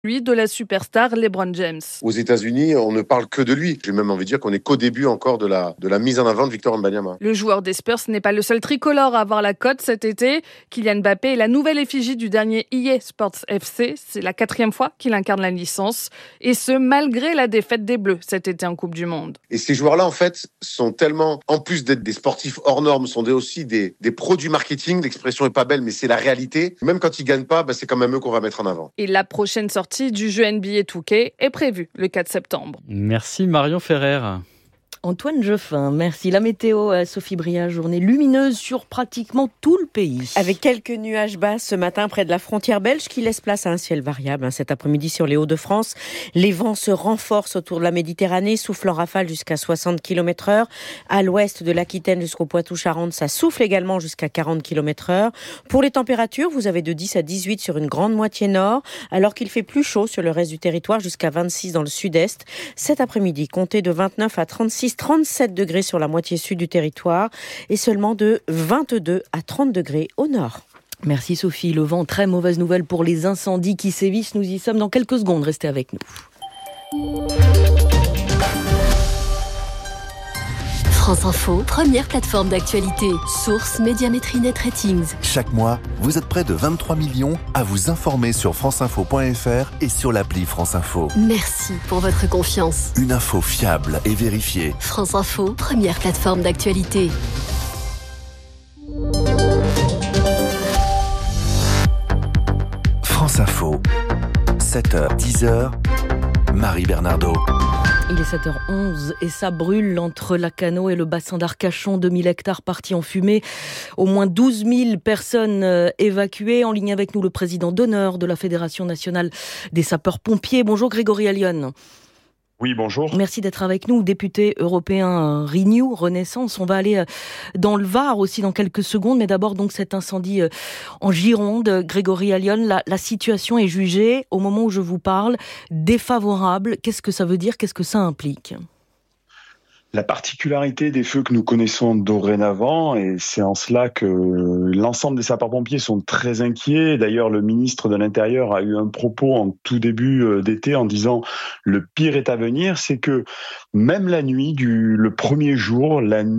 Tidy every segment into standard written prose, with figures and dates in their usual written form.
Lui, de la superstar LeBron James. Aux États-Unis, on ne parle que de lui. J'ai même envie de dire qu'on n'est qu'au début encore de la mise en avant de Victor Wembanyama. Le joueur des Spurs n'est pas le seul tricolore à avoir la cote cet été. Kylian Mbappé est la nouvelle effigie du dernier EA Sports FC. C'est la 4e fois qu'il incarne la licence. Et ce, malgré la défaite des Bleus cet été en Coupe du Monde. Et ces joueurs-là, en fait, sont tellement, en plus d'être des sportifs hors normes, sont aussi des pros du marketing. L'expression est pas belle, mais c'est la réalité. Même quand ils gagnent pas, c'est quand même eux qu'on va mettre en avant. Et la prochaine sortie du jeu NBA 2K est prévue le 4 septembre. Merci Marion Ferrer. Antoine Geoffin, merci. La météo, Sophie Bria, journée lumineuse sur pratiquement tout le pays. Avec quelques nuages bas ce matin près de la frontière belge qui laisse place à un ciel variable. Cet après-midi sur les Hauts-de-France, les vents se renforcent autour de la Méditerranée, soufflant rafale jusqu'à 60 km/h. À l'ouest de l'Aquitaine jusqu'au Poitou-Charentes, ça souffle également jusqu'à 40 km/h. Pour les températures, vous avez de 10 à 18 sur une grande moitié nord, alors qu'il fait plus chaud sur le reste du territoire, jusqu'à 26 dans le sud-est. Cet après-midi, comptez de 29 à 37 degrés sur la moitié sud du territoire et seulement de 22 à 30 degrés au nord. Merci Sophie. Le vent, très mauvaise nouvelle pour les incendies qui sévissent. Nous y sommes dans quelques secondes. Restez avec nous. France Info, première plateforme d'actualité. Source Médiamétrie Net Ratings. Chaque mois, vous êtes près de 23 millions à vous informer sur franceinfo.fr et sur l'appli France Info. Merci pour votre confiance. Une info fiable et vérifiée. France Info, première plateforme d'actualité. France Info, 7h, 10h, Marie Bernardo. Il est 7h11 et ça brûle entre Lacanau et le bassin d'Arcachon. 2000 hectares partis en fumée. Au moins 12 000 personnes évacuées. En ligne avec nous, le président d'honneur de la Fédération nationale des sapeurs-pompiers. Bonjour Grégory Allione. Oui, bonjour. Merci d'être avec nous, député européen Renew, Renaissance. On va aller dans le Var aussi dans quelques secondes, mais d'abord donc cet incendie en Gironde. Grégory Allione, la situation est jugée, au moment où je vous parle, défavorable. Qu'est-ce que ça veut dire ? Qu'est-ce que ça implique ? La particularité des feux que nous connaissons dorénavant, et c'est en cela que l'ensemble des sapeurs-pompiers sont très inquiets. D'ailleurs, le ministre de l'Intérieur a eu un propos en tout début d'été en disant « le pire est à venir », c'est que même la nuit du premier jour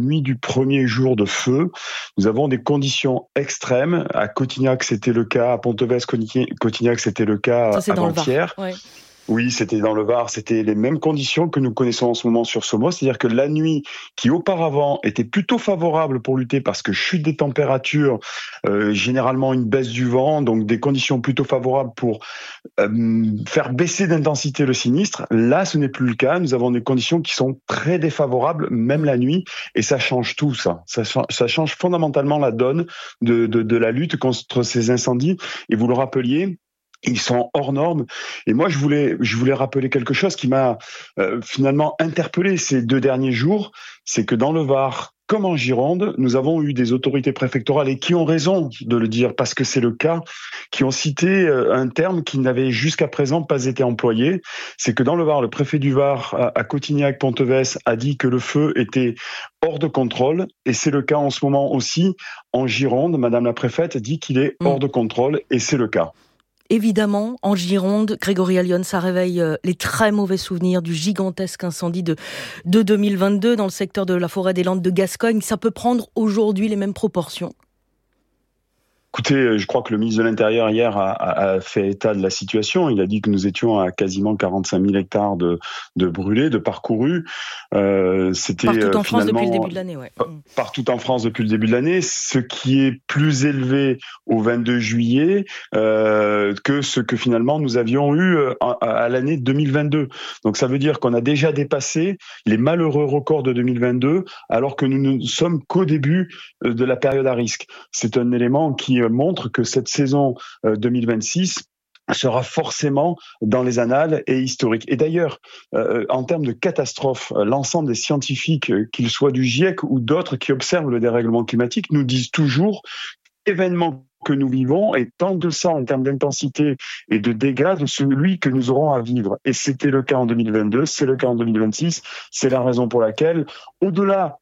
de feu, nous avons des conditions extrêmes. À Cotignac, c'était le cas. À Pontevedre, Cotignac, c'était le cas avant-hier. Oui, c'était dans le Var, c'était les mêmes conditions que nous connaissons en ce moment sur Somos, c'est-à-dire que la nuit, qui auparavant était plutôt favorable pour lutter parce que chute des températures, généralement une baisse du vent, donc des conditions plutôt favorables pour faire baisser d'intensité le sinistre, là ce n'est plus le cas, nous avons des conditions qui sont très défavorables, même la nuit, et ça change tout ça change fondamentalement la donne de la lutte contre ces incendies, et vous le rappeliez, ils sont hors normes. Et moi, je voulais rappeler quelque chose qui m'a finalement interpellé ces 2 derniers jours. C'est que dans le Var, comme en Gironde, nous avons eu des autorités préfectorales, et qui ont raison de le dire, parce que c'est le cas, qui ont cité un terme qui n'avait jusqu'à présent pas été employé. C'est que dans le Var, le préfet du Var, à Cotignac-Pontevedre, a dit que le feu était hors de contrôle. Et c'est le cas en ce moment aussi. En Gironde, Madame la préfète dit qu'il est hors de contrôle, et c'est le cas. Évidemment, en Gironde, Grégory Allione, ça réveille les très mauvais souvenirs du gigantesque incendie de 2022 dans le secteur de la forêt des Landes de Gascogne. Ça peut prendre aujourd'hui les mêmes proportions. Écoutez, je crois que le ministre de l'Intérieur hier a fait état de la situation. Il a dit que nous étions à quasiment 45 000 hectares de brûlés, de parcourus. C'était partout en France depuis le début de l'année, ouais. Partout en France depuis le début de l'année, ce qui est plus élevé au 22 juillet que ce que finalement nous avions eu à l'année 2022. Donc ça veut dire qu'on a déjà dépassé les malheureux records de 2022, alors que nous ne sommes qu'au début de la période à risque. C'est un élément qui montre que cette saison 2026 sera forcément dans les annales et historique. Et d'ailleurs, en termes de catastrophe, l'ensemble des scientifiques, qu'ils soient du GIEC ou d'autres qui observent le dérèglement climatique, nous disent toujours événement que nous vivons est tant de ça en termes d'intensité et de dégâts de celui que nous aurons à vivre. Et c'était le cas en 2022, c'est le cas en 2026. C'est la raison pour laquelle, au-delà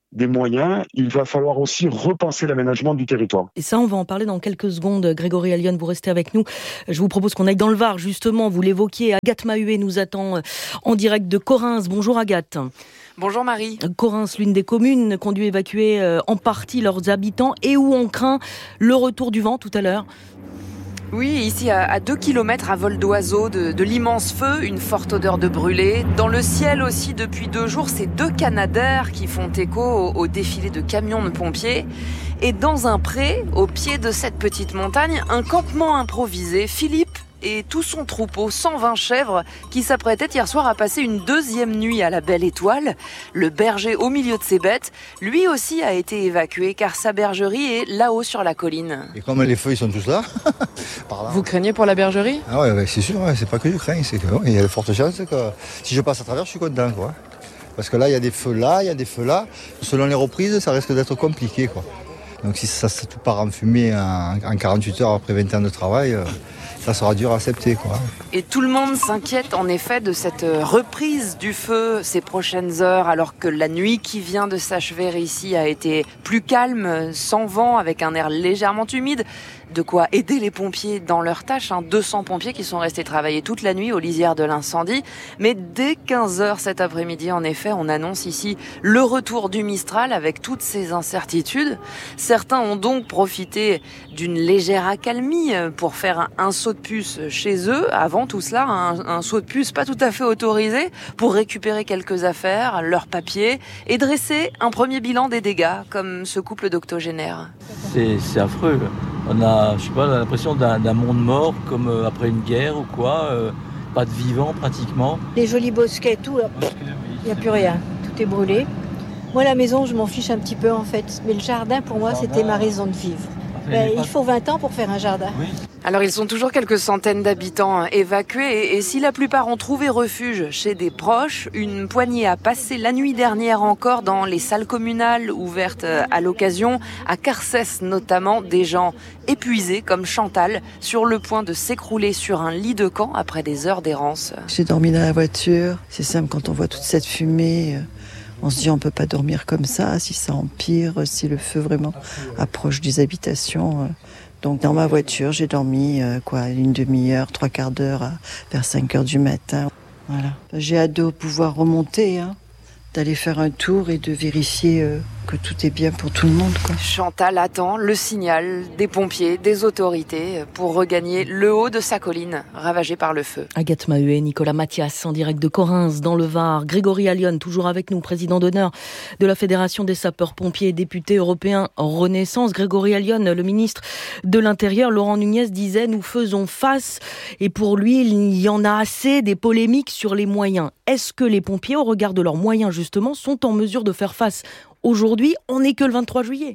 des moyens, il va falloir aussi repenser l'aménagement du territoire. Et ça, on va en parler dans quelques secondes. Grégory Allione, vous restez avec nous. Je vous propose qu'on aille dans le Var, justement. Vous l'évoquiez, Agathe Mahuet nous attend en direct de Correns. Bonjour Agathe. Bonjour Marie. Correns, l'une des communes qui ont dû évacuer en partie leurs habitants et où on craint le retour du vent tout à l'heure. Oui, ici à 2 km à vol d'oiseau de l'immense feu, une forte odeur de brûlé. Dans le ciel aussi depuis 2 jours, ces 2 canadaires qui font écho au défilé de camions de pompiers. Et dans un pré, au pied de cette petite montagne, un campement improvisé. Philippe et tout son troupeau, 120 chèvres, qui s'apprêtaient hier soir à passer une 2e nuit à la Belle Étoile. Le berger au milieu de ses bêtes, lui aussi a été évacué car sa bergerie est là-haut sur la colline. Et comme les feux ils sont tous là, par là. Vous craignez pour la bergerie ? Ah ouais, c'est sûr, c'est pas que je crains, c'est qu'il y a de fortes chances que si je passe à travers, je suis content, quoi. Parce que là, il y a des feux là, il y a des feux là. Selon les reprises, ça risque d'être compliqué, quoi. Donc si ça tout part en fumée en 48 heures après 20 ans de travail, ça sera dur à accepter, quoi. Et tout le monde s'inquiète en effet de cette reprise du feu ces prochaines heures, alors que la nuit qui vient de s'achever ici a été plus calme, sans vent, avec un air légèrement humide. De quoi aider les pompiers dans leur tâche. 200 pompiers qui sont restés travailler toute la nuit aux lisières de l'incendie. Mais dès 15h cet après-midi, en effet, on annonce ici le retour du Mistral avec toutes ces incertitudes. Certains ont donc profité d'une légère accalmie pour faire un saut de puce chez eux. Avant tout cela, un saut de puce pas tout à fait autorisé pour récupérer quelques affaires, leurs papiers et dresser un premier bilan des dégâts, comme ce couple d'octogénaires. C'est affreux. On a, l'impression d'un monde mort, comme après une guerre ou quoi. Pas de vivants pratiquement. Les jolis bosquets, tout, il n'y a plus rien. Tout est brûlé. Moi, la maison, je m'en fiche un petit peu en fait. Mais le jardin, pour moi, c'était ma raison de vivre. Il faut 20 ans pour faire un jardin. Oui. Alors ils sont toujours quelques centaines d'habitants évacués et si la plupart ont trouvé refuge chez des proches, une poignée a passé la nuit dernière encore dans les salles communales ouvertes à l'occasion, à Carcès notamment, des gens épuisés comme Chantal, sur le point de s'écrouler sur un lit de camp après des heures d'errance. J'ai dormi dans la voiture, c'est simple quand on voit toute cette fumée. On se dit on peut pas dormir comme ça, si ça empire, si le feu vraiment approche des habitations. Donc dans ma voiture, j'ai dormi une demi-heure, 3/4 d'heure vers 5h du matin. Voilà. J'ai hâte de pouvoir remonter, d'aller faire un tour et de vérifier que tout est bien pour tout le monde, quoi. Chantal attend le signal des pompiers, des autorités pour regagner le haut de sa colline ravagée par le feu. Agathe Mahuet, Nicolas Mathias en direct de Correns dans le Var. Grégory Allione toujours avec nous, président d'honneur de la Fédération des sapeurs-pompiers et député européen Renaissance. Grégory Allione, le ministre de l'Intérieur, Laurent Nunez disait « Nous faisons face » et pour lui, il y en a assez des polémiques sur les moyens. Est-ce que les pompiers, au regard de leurs moyens justement, sont en mesure de faire face ? Aujourd'hui, on n'est que le 23 juillet.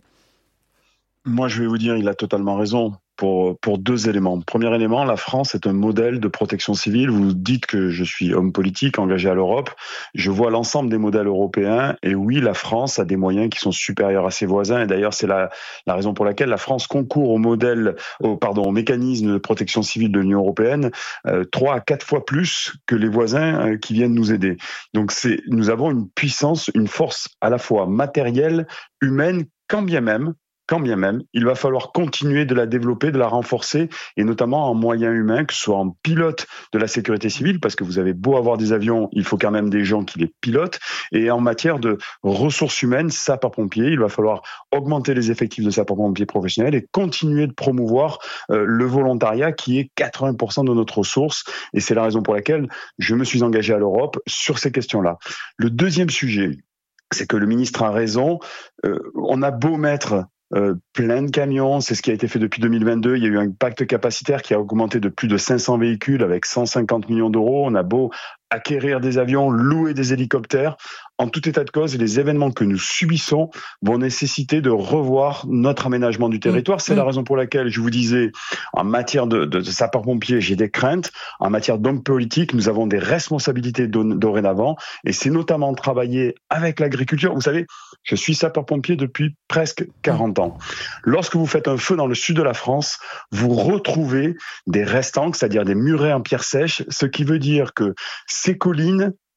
Moi, je vais vous dire, il a totalement raison pour 2 éléments. Premier élément, la France est un modèle de protection civile. Vous dites que je suis homme politique engagé à l'Europe. Je vois l'ensemble des modèles européens et oui, la France a des moyens qui sont supérieurs à ses voisins. Et d'ailleurs, c'est la raison pour laquelle la France concourt au mécanisme de protection civile de l'Union européenne 3 à 4 fois plus que les voisins qui viennent nous aider. Donc nous avons une puissance, une force à la fois matérielle, humaine, quand bien même, il va falloir continuer de la développer, de la renforcer, et notamment en moyens humains, que ce soit en pilote de la sécurité civile, parce que vous avez beau avoir des avions, il faut quand même des gens qui les pilotent, et en matière de ressources humaines, sapeurs-pompiers, il va falloir augmenter les effectifs de sapeurs-pompiers professionnels et continuer de promouvoir le volontariat qui est 80% de notre ressource, et c'est la raison pour laquelle je me suis engagé à l'Europe sur ces questions-là. Le deuxième sujet, c'est que le ministre a raison, on a beau mettre plein de camions, c'est ce qui a été fait depuis 2022. Il y a eu un pacte capacitaire qui a augmenté de plus de 500 véhicules avec 150 millions d'euros. On a beau acquérir des avions, louer des hélicoptères. En tout état de cause, les événements que nous subissons vont nécessiter de revoir notre aménagement du territoire. C'est la raison pour laquelle je vous disais, en matière de sapeurs-pompiers, j'ai des craintes. En matière d'hommes politiques, nous avons des responsabilités dorénavant. Et c'est notamment travailler avec l'agriculture. Vous savez, je suis sapeur-pompier depuis presque 40 ans. Lorsque vous faites un feu dans le sud de la France, vous retrouvez des restants, c'est-à-dire des murets en pierre sèche, ce qui veut dire que ces collines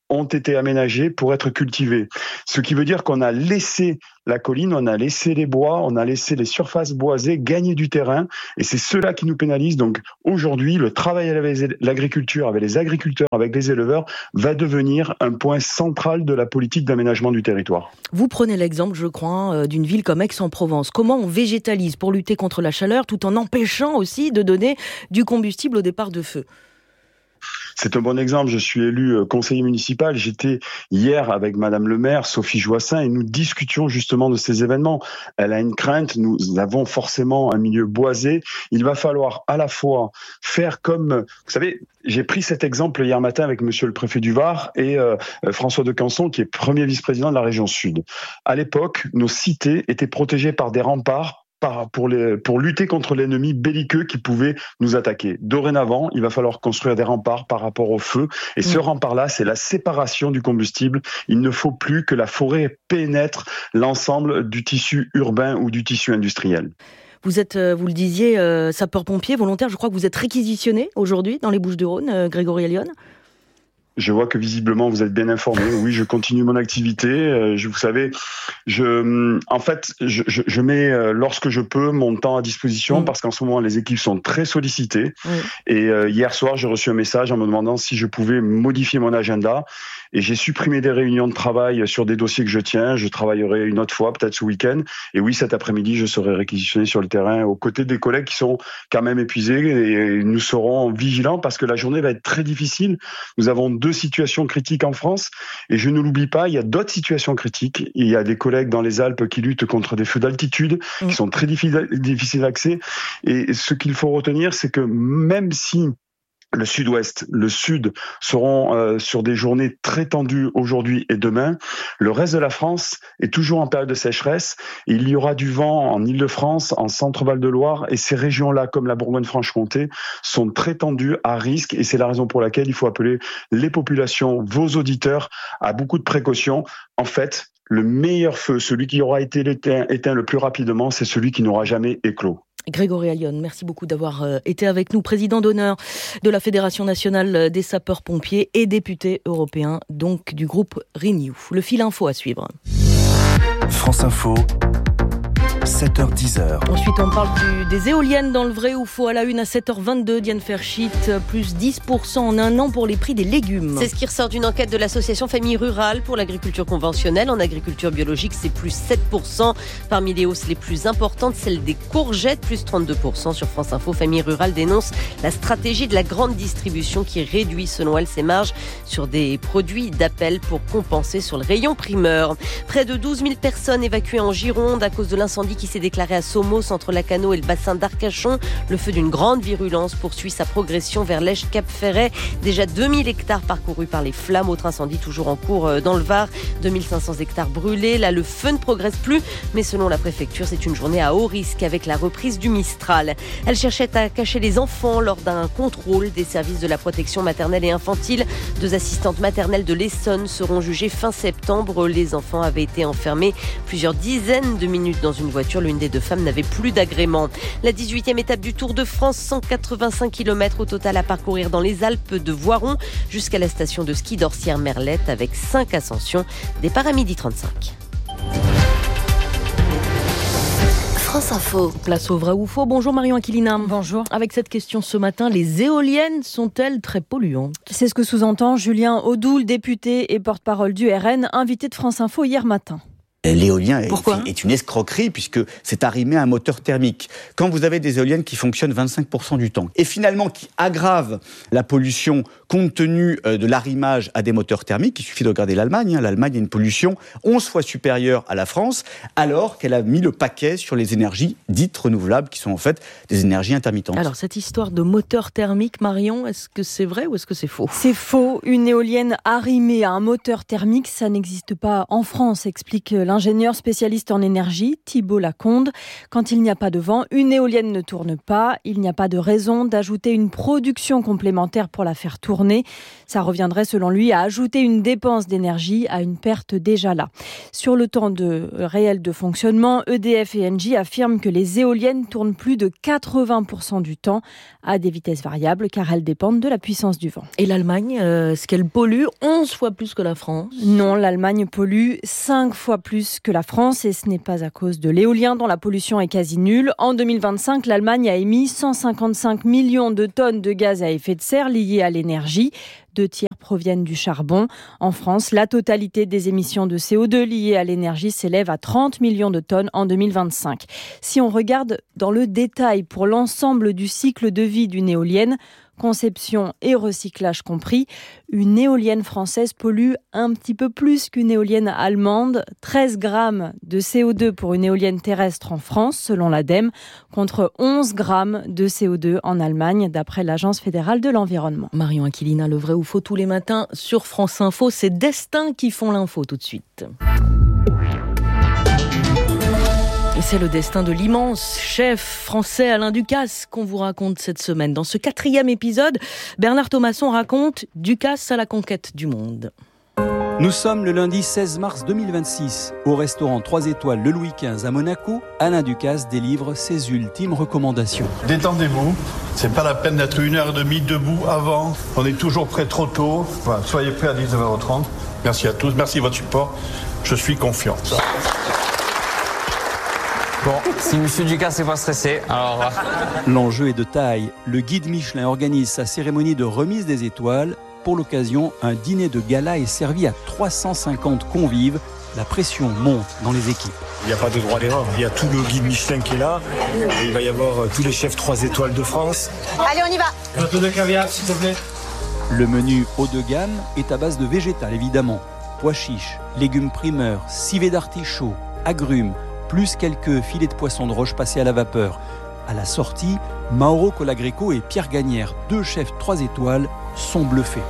ont été aménagés pour être cultivés. Ce qui veut dire qu'on a laissé la colline, on a laissé les bois, on a laissé les surfaces boisées gagner du terrain, et c'est cela qui nous pénalise. Donc aujourd'hui, le travail avec l'agriculture, avec les agriculteurs, avec les éleveurs, va devenir un point central de la politique d'aménagement du territoire. Vous prenez l'exemple, je crois, d'une ville comme Aix-en-Provence. Comment on végétalise pour lutter contre la chaleur, tout en empêchant aussi de donner du combustible au départ de feu? C'est un bon exemple. Je suis élu conseiller municipal. J'étais hier avec Madame le maire, Sophie Joissin, et nous discutions justement de ces événements. Elle a une crainte. Nous avons forcément un milieu boisé. Il va falloir à la fois faire comme... Vous savez, j'ai pris cet exemple hier matin avec monsieur le préfet du Var et François de Canson, qui est premier vice-président de la région Sud. À l'époque, nos cités étaient protégées par des remparts pour lutter contre l'ennemi belliqueux qui pouvait nous attaquer. Dorénavant, il va falloir construire des remparts par rapport au feu. Et ce rempart-là, c'est la séparation du combustible. Il ne faut plus que la forêt pénètre l'ensemble du tissu urbain ou du tissu industriel. Vous êtes, vous le disiez, sapeur-pompier volontaire. Je crois que vous êtes réquisitionné aujourd'hui dans les Bouches-du-Rhône, Grégory Allione. Je vois que visiblement vous êtes bien informé. Oui, je continue mon activité. Vous savez, je mets lorsque je peux mon temps à disposition parce qu'en ce moment les équipes sont très sollicitées. Et hier soir, j'ai reçu un message en me demandant si je pouvais modifier mon agenda. Et j'ai supprimé des réunions de travail sur des dossiers que je tiens. Je travaillerai une autre fois, peut-être ce week-end. Et oui, cet après-midi, je serai réquisitionné sur le terrain aux côtés des collègues qui sont quand même épuisés. Et nous serons vigilants parce que la journée va être très difficile. Nous avons 2 situations critiques en France. Et je ne l'oublie pas, il y a d'autres situations critiques. Il y a des collègues dans les Alpes qui luttent contre des feux d'altitude qui sont très difficiles d'accès. Et ce qu'il faut retenir, c'est que même si le sud-ouest, le sud seront sur des journées très tendues aujourd'hui et demain, le reste de la France est toujours en période de sécheresse. Et il y aura du vent en Île-de-France, en Centre-Val de Loire, et ces régions-là, comme la Bourgogne-Franche-Comté, sont très tendues, à risque, et c'est la raison pour laquelle il faut appeler les populations, vos auditeurs, à beaucoup de précautions. En fait, le meilleur feu, celui qui aura été éteint le plus rapidement, c'est celui qui n'aura jamais éclos. Grégory Allione, merci beaucoup d'avoir été avec nous, président d'honneur de la Fédération nationale des sapeurs-pompiers et député européen, donc du groupe Renew. Le fil info à suivre. France Info. 7h-10h. Ensuite, on parle des éoliennes dans le vrai ou faux à la une à 7h22. Diane Ferchit, plus 10% en un an pour les prix des légumes. C'est ce qui ressort d'une enquête de l'association Famille Rurale pour l'agriculture conventionnelle. En agriculture biologique, c'est plus 7%. Parmi les hausses les plus importantes, celle des courgettes, plus 32%. Sur France Info, Famille Rurale dénonce la stratégie de la grande distribution qui réduit, selon elle, ses marges sur des produits d'appel pour compenser sur le rayon primeur. Près de 12 000 personnes évacuées en Gironde à cause de l'incendie qui s'est déclaré à Somos entre Lacanau et le bassin d'Arcachon. Le feu d'une grande virulence poursuit sa progression vers l'Esch-Cap-Ferret. Déjà 2000 hectares parcourus par les flammes. Autre incendie toujours en cours dans le Var. 2500 hectares brûlés. Là, le feu ne progresse plus. Mais selon la préfecture, c'est une journée à haut risque avec la reprise du Mistral. Elle cherchait à cacher les enfants lors d'un contrôle des services de la protection maternelle et infantile. 2 assistantes maternelles de l'Essonne seront jugées fin septembre. Les enfants avaient été enfermés plusieurs dizaines de minutes dans une voiture. L'une des 2 femmes n'avait plus d'agrément. La 18e étape du Tour de France, 185 km au total à parcourir dans les Alpes de Voiron jusqu'à la station de ski d'Orsières-Merlette avec 5 ascensions. Départ à 12h35. France Info. Place au vrai ou faux. Bonjour Marion Aquilina. Bonjour. Avec cette question ce matin, les éoliennes sont-elles très polluantes ? C'est ce que sous-entend Julien Audoul, député et porte-parole du RN, invité de France Info hier matin. L'éolien est une escroquerie puisque c'est arrimé à un moteur thermique. Quand vous avez des éoliennes qui fonctionnent 25% du temps et finalement qui aggravent la pollution compte tenu de l'arrimage à des moteurs thermiques, il suffit de regarder l'Allemagne. L'Allemagne a une pollution 11 fois supérieure à la France alors qu'elle a mis le paquet sur les énergies dites renouvelables qui sont en fait des énergies intermittentes. Alors cette histoire de moteur thermique, Marion, est-ce que c'est vrai ou est-ce que c'est faux ? C'est faux. Une éolienne arrimée à un moteur thermique, ça n'existe pas en France, explique l'ingénieur L'ingénieur spécialiste en énergie, Thibault Lacombe, quand il n'y a pas de vent, une éolienne ne tourne pas. Il n'y a pas de raison d'ajouter une production complémentaire pour la faire tourner. Ça reviendrait selon lui à ajouter une dépense d'énergie à une perte déjà là. Sur le temps réel de fonctionnement, EDF et Engie affirment que les éoliennes tournent plus de 80% du temps à des vitesses variables car elles dépendent de la puissance du vent. Et l'Allemagne, est-ce qu'elle pollue 11 fois plus que la France ? Non, l'Allemagne pollue 5 fois plus que la France et ce n'est pas à cause de l'éolien dont la pollution est quasi nulle. En 2025, l'Allemagne a émis 155 millions de tonnes de gaz à effet de serre liés à l'énergie. 2 tiers proviennent du charbon. En France, la totalité des émissions de CO2 liées à l'énergie s'élève à 30 millions de tonnes en 2025. Si on regarde dans le détail pour l'ensemble du cycle de vie d'une éolienne, conception et recyclage compris, une éolienne française pollue un petit peu plus qu'une éolienne allemande. 13 grammes de CO2 pour une éolienne terrestre en France, selon l'ADEME, contre 11 grammes de CO2 en Allemagne, d'après l'Agence fédérale de l'environnement. Marion Aquilina, le vrai ou faux tous les matins sur France Info. C'est Destin qui font l'info tout de suite. Et c'est le destin de l'immense chef français Alain Ducasse qu'on vous raconte cette semaine. Dans ce 4e épisode, Bernard Thomasson raconte Ducasse à la conquête du monde. Nous sommes le lundi 16 mars 2026. Au restaurant 3 étoiles le Louis XV à Monaco, Alain Ducasse délivre ses ultimes recommandations. Détendez-vous, c'est pas la peine d'être 1h30 debout avant. On est toujours prêt trop tôt. Voilà, soyez prêts à 19h30. Merci à tous, merci de votre support. Je suis confiant. Bon, si M. Ducasse n'est pas stressé, alors... L'enjeu est de taille. Le guide Michelin organise sa cérémonie de remise des étoiles. Pour l'occasion, un dîner de gala est servi à 350 convives. La pression monte dans les équipes. Il n'y a pas de droit d'erreur. Il y a tout le guide Michelin qui est là. Et il va y avoir tous les chefs 3 étoiles de France. Allez, on y va. Un peu de caviar, s'il te plaît. Le menu haut de gamme est à base de végétal, évidemment. Pois chiches, légumes primeurs, civet d'artichaut, agrumes, plus quelques filets de poisson de roche passés à la vapeur. À la sortie, Mauro Colagreco et Pierre Gagnère, 2 chefs 3 étoiles, sont bluffés.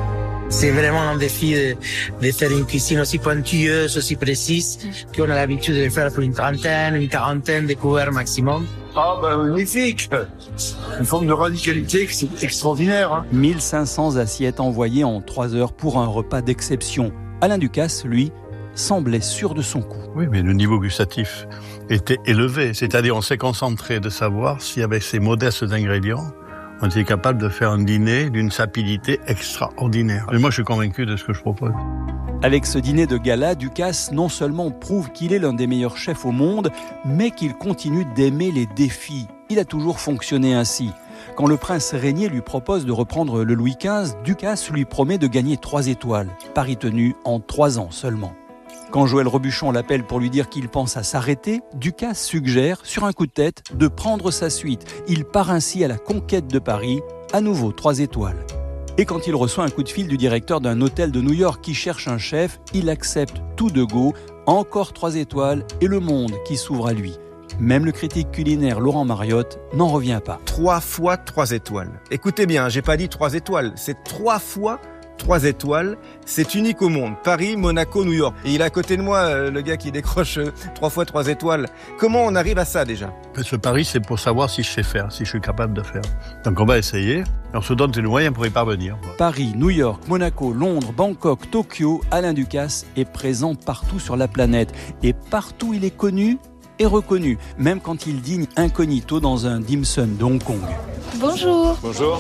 C'est vraiment un défi de faire une cuisine aussi pointueuse, aussi précise, qu'on a l'habitude de le faire pour une quarantaine de couverts maximum. Ah magnifique. Une forme de radicalité, c'est extraordinaire. Hein. 1500 assiettes envoyées en 3 heures pour un repas d'exception. Alain Ducasse, lui, semblait sûr de son coup. Oui, mais le niveau gustatif était élevé. C'est-à-dire, on s'est concentré de savoir si, avec ces modestes ingrédients, on était capable de faire un dîner d'une sapidité extraordinaire. Et moi, je suis convaincu de ce que je propose. Avec ce dîner de gala, Ducasse non seulement prouve qu'il est l'un des meilleurs chefs au monde, mais qu'il continue d'aimer les défis. Il a toujours fonctionné ainsi. Quand le prince Régnier lui propose de reprendre le Louis XV, Ducasse lui promet de gagner 3 étoiles. Pari tenu en 3 ans seulement. Quand Joël Robuchon l'appelle pour lui dire qu'il pense à s'arrêter, Ducasse suggère, sur un coup de tête, de prendre sa suite. Il part ainsi à la conquête de Paris, à nouveau 3 étoiles. Et quand il reçoit un coup de fil du directeur d'un hôtel de New York qui cherche un chef, il accepte tout de go, encore 3 étoiles et le monde qui s'ouvre à lui. Même le critique culinaire Laurent Mariotte n'en revient pas. 3 fois 3 étoiles. Écoutez bien, j'ai pas dit 3 étoiles, c'est 3 fois 3 étoiles, c'est unique au monde. Paris, Monaco, New York. Et il est à côté de moi, le gars qui décroche 3 fois 3 étoiles. Comment on arrive à ça déjà ? Ce pari, c'est pour savoir si je sais faire, si je suis capable de faire. Donc on va essayer. On se donne des moyens pour y parvenir. Paris, New York, Monaco, Londres, Bangkok, Tokyo, Alain Ducasse est présent partout sur la planète. Et partout il est connu et reconnu, même quand il dîne incognito dans un dim sum de Hong Kong. Bonjour. Bonjour.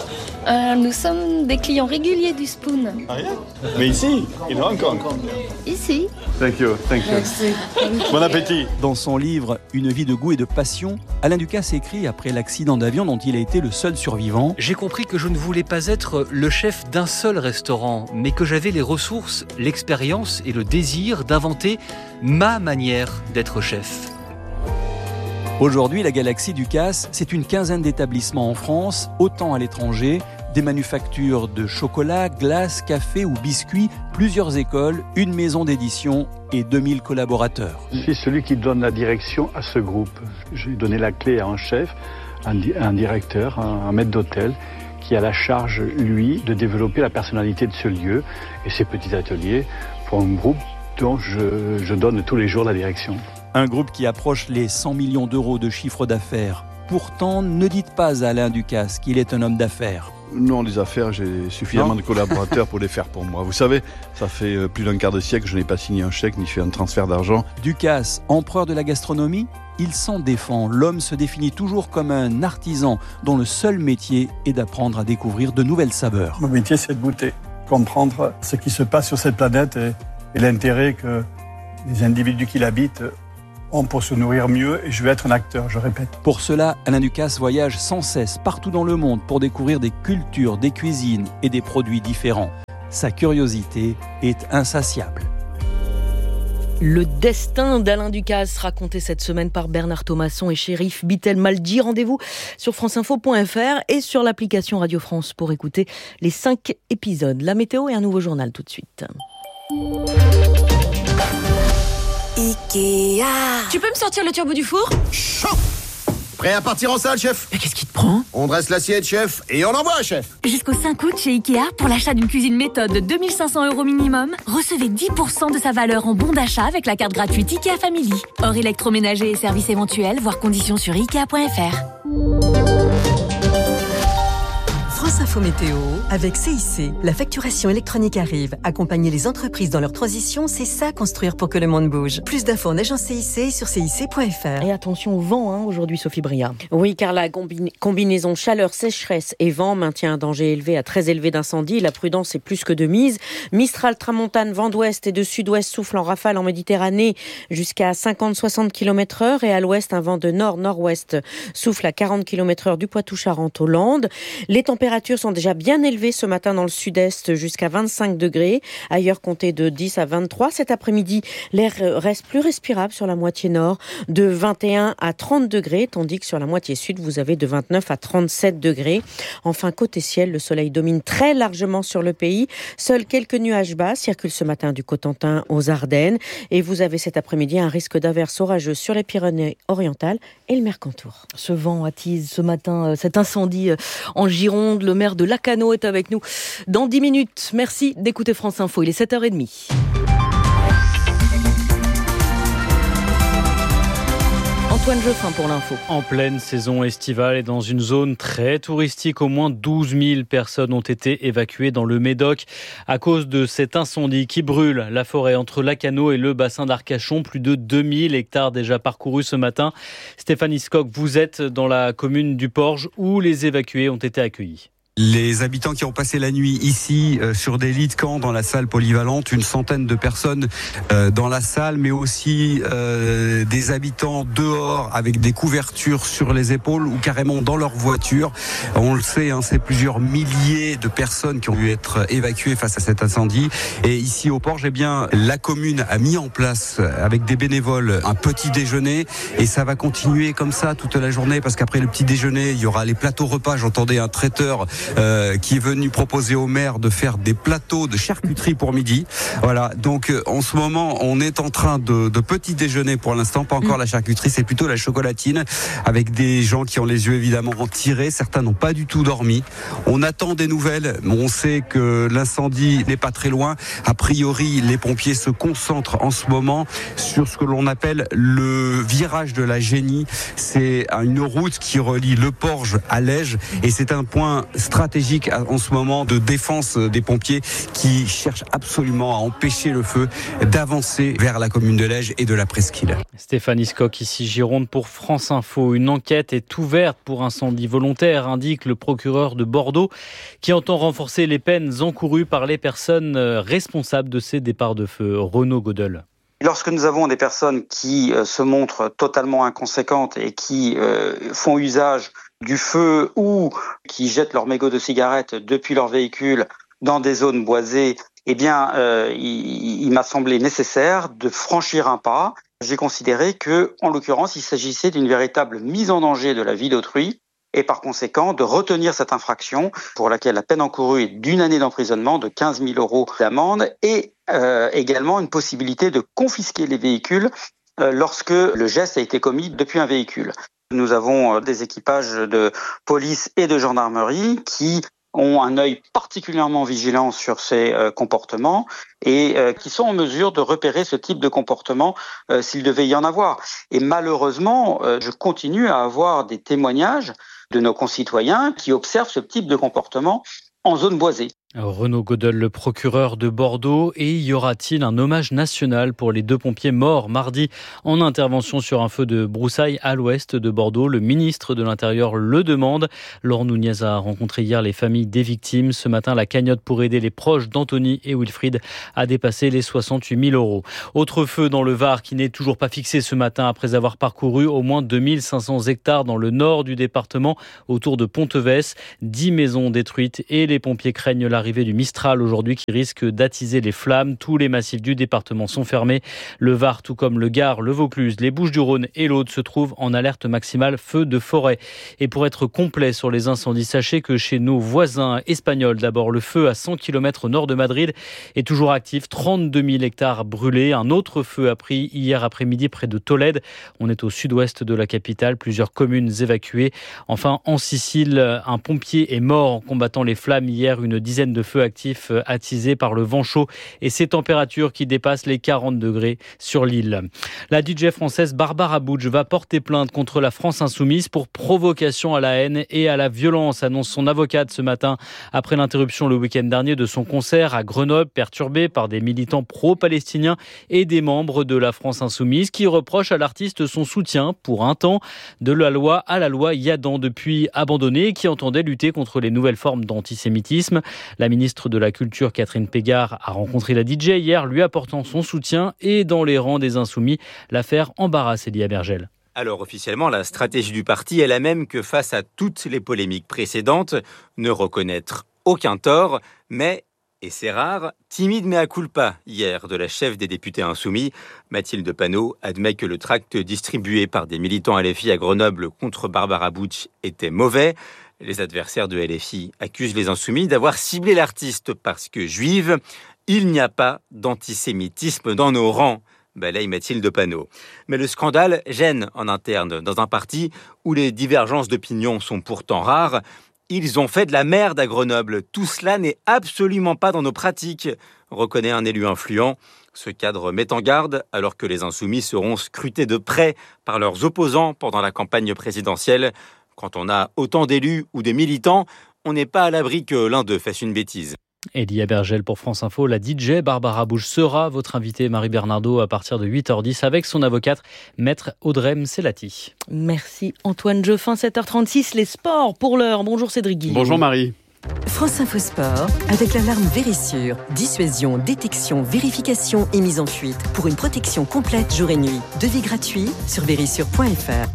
Nous sommes des clients réguliers du Spoon. Ah yeah. Mais ici, in Hong Kong. Ici. Thank you. Merci. Bon appétit. Dans son livre « Une vie de goût et de passion », Alain Ducasse écrit après l'accident d'avion dont il a été le seul survivant. J'ai compris que je ne voulais pas être le chef d'un seul restaurant, mais que j'avais les ressources, l'expérience et le désir d'inventer ma manière d'être chef. Aujourd'hui, la galaxie Ducasse, c'est une 15aine d'établissements en France, autant à l'étranger, des manufactures de chocolat, glace, café ou biscuits, plusieurs écoles, une maison d'édition et 2000 collaborateurs. Je suis celui qui donne la direction à ce groupe. J'ai donné la clé à un chef, un directeur, un maître d'hôtel, qui a la charge, lui, de développer la personnalité de ce lieu et ses petits ateliers pour un groupe dont je donne tous les jours la direction. Un groupe qui approche les 100 millions d'euros de chiffre d'affaires. Pourtant, ne dites pas à Alain Ducasse qu'il est un homme d'affaires. Non, les affaires, j'ai suffisamment de collaborateurs pour les faire pour moi. Vous savez, ça fait plus d'un quart de siècle que je n'ai pas signé un chèque ni fait un transfert d'argent. Ducasse, empereur de la gastronomie, il s'en défend. L'homme se définit toujours comme un artisan dont le seul métier est d'apprendre à découvrir de nouvelles saveurs. Mon métier, c'est de goûter, comprendre ce qui se passe sur cette planète et l'intérêt que les individus qui l'habitent ont pour se nourrir mieux, et je vais être un acteur, je répète. Pour cela, Alain Ducasse voyage sans cesse partout dans le monde pour découvrir des cultures, des cuisines et des produits différents. Sa curiosité est insatiable. Le destin d'Alain Ducasse, raconté cette semaine par Bernard Thomasson et Chérif Bittel-Maldi. Rendez-vous sur franceinfo.fr et sur l'application Radio France pour écouter les 5 épisodes. La météo et un nouveau journal tout de suite. Ikea. Tu peux me sortir le turbo du four ? Chaud. Prêt à partir en salle, chef ? Mais qu'est-ce qui te prend ? On dresse l'assiette, chef, et on envoie, chef. Jusqu'au 5 août chez Ikea, pour l'achat d'une cuisine méthode de 2 500 € minimum, recevez 10% de sa valeur en bon d'achat avec la carte gratuite Ikea Family. Hors électroménager et services éventuels, voir conditions sur Ikea.fr. France Info Météo, avec CIC. La facturation électronique arrive. Accompagner les entreprises dans leur transition, c'est ça, construire pour que le monde bouge. Plus d'infos en agence CIC sur cic.fr. Et attention au vent aujourd'hui, Sophie Bria. Oui, car la combinaison chaleur, sécheresse et vent maintient un danger élevé à très élevé d'incendie. La prudence est plus que de mise. Mistral, tramontane, vent d'ouest et de sud-ouest souffle en rafale en Méditerranée jusqu'à 50-60 km/h. Et à l'ouest, un vent de nord-nord-ouest souffle à 40 km/h du Poitou-Charentes aux Landes. Les températures sont déjà bien élevées ce matin dans le sud-est jusqu'à 25 degrés. Ailleurs, comptez de 10 à 23. Cet après-midi, l'air reste plus respirable sur la moitié nord, de 21 à 30 degrés, tandis que sur la moitié sud, vous avez de 29 à 37 degrés. Enfin, côté ciel, le soleil domine très largement sur le pays. Seuls quelques nuages bas circulent ce matin du Cotentin aux Ardennes. Et vous avez cet après-midi un risque d'averse orageuse sur les Pyrénées-Orientales et le Mercantour. Ce vent attise ce matin cet incendie en Gironde. Le maire de Lacanau est avec nous dans 10 minutes. Merci d'écouter France Info. Il est 7h30. Antoine Geoffrin pour l'info. En pleine saison estivale et dans une zone très touristique, au moins 12 000 personnes ont été évacuées dans le Médoc à cause de cet incendie qui brûle la forêt entre Lacanau et le bassin d'Arcachon. Plus de 2000 hectares déjà parcourus ce matin. Stéphanie Scocq, vous êtes dans la commune du Porge où les évacués ont été accueillis. Les habitants qui ont passé la nuit ici sur des lits de camp dans la salle polyvalente, une centaine de personnes dans la salle, mais aussi des habitants dehors avec des couvertures sur les épaules ou carrément dans leur voiture. On le sait, c'est plusieurs milliers de personnes qui ont dû être évacuées face à cet incendie. Et ici au Porge, la commune a mis en place avec des bénévoles un petit déjeuner et ça va continuer comme ça toute la journée parce qu'après le petit déjeuner, il y aura les plateaux repas. J'entendais un traiteur qui est venu proposer au maire de faire des plateaux de charcuterie pour midi. Voilà, donc en ce moment, on est en train de petit déjeuner pour l'instant, pas encore la charcuterie, c'est plutôt la chocolatine, avec des gens qui ont les yeux évidemment tirés, certains n'ont pas du tout dormi. On attend des nouvelles, on sait que l'incendie n'est pas très loin. A priori, les pompiers se concentrent en ce moment sur ce que l'on appelle le virage de la Génie. C'est une route qui relie le Porge à Lège et c'est un point stratégique en ce moment de défense des pompiers qui cherchent absolument à empêcher le feu d'avancer vers la commune de Lège et de la presqu'île. Stéphanie Scocq, ici Gironde pour France Info. Une enquête est ouverte pour incendie volontaire, indique le procureur de Bordeaux, qui entend renforcer les peines encourues par les personnes responsables de ces départs de feu. Renaud Godel. Lorsque nous avons des personnes qui se montrent totalement inconséquentes et qui font usage du feu ou qui jettent leurs mégots de cigarettes depuis leur véhicule dans des zones boisées, il m'a semblé nécessaire de franchir un pas. J'ai considéré que, en l'occurrence, il s'agissait d'une véritable mise en danger de la vie d'autrui et par conséquent de retenir cette infraction pour laquelle la peine encourue est d'1 année d'emprisonnement, de 15 000 € d'amende et également une possibilité de confisquer les véhicules lorsque le geste a été commis depuis un véhicule. Nous avons des équipages de police et de gendarmerie qui ont un œil particulièrement vigilant sur ces comportements et qui sont en mesure de repérer ce type de comportement s'il devait y en avoir. Et malheureusement, je continue à avoir des témoignages de nos concitoyens qui observent ce type de comportement en zone boisée. Renaud Godel, le procureur de Bordeaux. Et y aura-t-il un hommage national pour les 2 pompiers morts mardi en intervention sur un feu de broussailles à l'ouest de Bordeaux? Le ministre de l'Intérieur le demande. Laurent Nunez a rencontré hier les familles des victimes. Ce matin, la cagnotte pour aider les proches d'Anthony et Wilfried a dépassé les 68 000 €. Autre feu dans le Var qui n'est toujours pas fixé ce matin après avoir parcouru au moins 2500 hectares dans le nord du département autour de Ponteves. 10 maisons détruites et les pompiers craignent l'arrivée du Mistral aujourd'hui qui risque d'attiser les flammes. Tous les massifs du département sont fermés. Le Var, tout comme le Gard, le Vaucluse, les Bouches-du-Rhône et l'Aude se trouvent en alerte maximale feu de forêt. Et pour être complet sur les incendies, sachez que chez nos voisins espagnols, d'abord, le feu à 100 km au nord de Madrid est toujours actif. 32 000 hectares brûlés. Un autre feu a pris hier après-midi près de Tolède. On est au sud-ouest de la capitale. Plusieurs communes évacuées. Enfin, en Sicile, un pompier est mort en combattant les flammes hier. Une dizaine de feux actifs attisés par le vent chaud et ces températures qui dépassent les 40 degrés sur l'île. La DJ française Barbara Butch va porter plainte contre la France Insoumise pour provocation à la haine et à la violence, annonce son avocate ce matin après l'interruption le week-end dernier de son concert à Grenoble, perturbé par des militants pro-palestiniens et des membres de la France Insoumise qui reprochent à l'artiste son soutien pour un temps de la loi à la loi Yadan depuis abandonnée qui entendait lutter contre les nouvelles formes d'antisémitisme. La ministre de la Culture, Catherine Pégard, a rencontré la DJ hier, lui apportant son soutien et dans les rangs des Insoumis, l'affaire embarrasse Elia Bergel. Alors officiellement, la stratégie du parti est la même que face à toutes les polémiques précédentes, ne reconnaître aucun tort, mais, et c'est rare, timide mea culpa hier de la chef des députés insoumis. Mathilde Panot admet que le tract distribué par des militants LFI à Grenoble contre Barbara Butch était mauvais. Les adversaires de LFI accusent les insoumis d'avoir ciblé l'artiste parce que juive. Il n'y a pas d'antisémitisme dans nos rangs, balaye Mathilde Panot. Mais le scandale gêne en interne dans un parti où les divergences d'opinion sont pourtant rares. Ils ont fait de la merde à Grenoble. Tout cela n'est absolument pas dans nos pratiques, reconnaît un élu influent. Ce cadre met en garde alors que les insoumis seront scrutés de près par leurs opposants pendant la campagne présidentielle. Quand on a autant d'élus ou des militants, on n'est pas à l'abri que l'un d'eux fasse une bêtise. Elia Bergel pour France Info. La DJ Barbara Butch sera votre invitée Marie Bernardo à partir de 8h10 avec son avocate, maître Audrey Mselati. Merci Antoine Jeffin, 7h36, les sports pour l'heure. Bonjour Cédric Guillaume. Bonjour Marie. France Info Sport, avec l'alarme Vérissure. Dissuasion, détection, vérification et mise en fuite. Pour une protection complète jour et nuit. Devis gratuit sur vérissure.fr.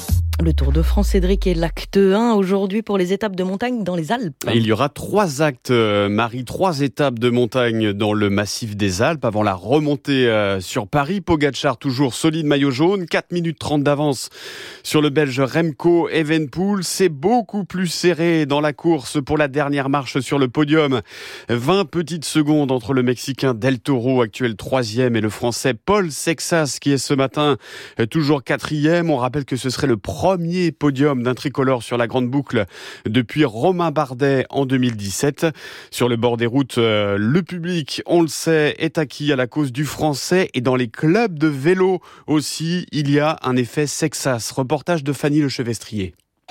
Le Tour de France, Cédric, est l'acte 1 aujourd'hui pour les étapes de montagne dans les Alpes. Il y aura 3 actes, Marie, 3 étapes de montagne dans le massif des Alpes avant la remontée sur Paris. Pogacar toujours solide maillot jaune, 4 minutes 30 d'avance sur le Belge Remco Evenepoel. C'est beaucoup plus serré dans la course pour la dernière marche sur le podium. 20 petites secondes entre le Mexicain Del Toro, actuel 3e, et le Français Paul Sexas qui est ce matin toujours 4e. On rappelle que ce serait le premier podium d'un tricolore sur la grande boucle depuis Romain Bardet en 2017. Sur le bord des routes, le public, on le sait, est acquis à la cause du français, et dans les clubs de vélo aussi, il y a un effet Sexas. Reportage de Fanny Lechevestrier.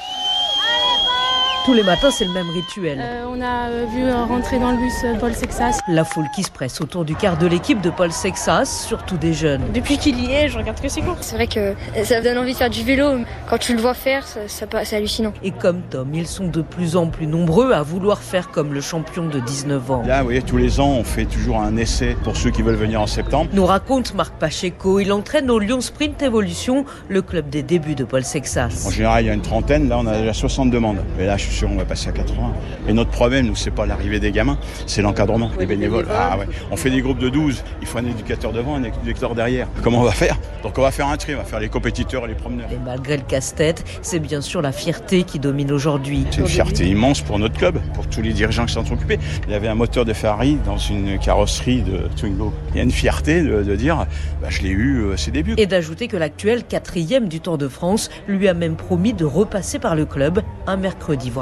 Tous les matins, c'est le même rituel. On a vu rentrer dans le bus Paul Sexas. La foule qui se presse autour du quart de l'équipe de Paul Sexas, surtout des jeunes. Depuis qu'il y est, je regarde que ses courses. C'est vrai que ça donne envie de faire du vélo. Quand tu le vois faire, c'est hallucinant. Et comme Tom, ils sont de plus en plus nombreux à vouloir faire comme le champion de 19 ans. Là, vous voyez, tous les ans, on fait toujours un essai pour ceux qui veulent venir en septembre. Nous raconte Marc Pacheco. Il entraîne au Lyon Sprint Evolution, le club des débuts de Paul Sexas. En général, il y a une trentaine. Là, on a déjà 60 demandes. Et là, je suis sûr, on va passer à 80. Et notre problème, nous, c'est pas l'arrivée des gamins, c'est l'encadrement, les bénévoles. Ah ouais. On fait des groupes de 12, il faut un éducateur devant, un éducateur derrière. Comment on va faire ? Donc on va faire un tri, on va faire les compétiteurs et les promeneurs. Et malgré le casse-tête, c'est bien sûr la fierté qui domine aujourd'hui. C'est une fierté immense pour notre club, pour tous les dirigeants qui s'en sont occupés. Il y avait un moteur de Ferrari dans une carrosserie de Twingo. Il y a une fierté de dire, je l'ai eu à ses débuts. Et d'ajouter que l'actuel 4e du Tour de France lui a même promis de repasser par le club un mercredi, voire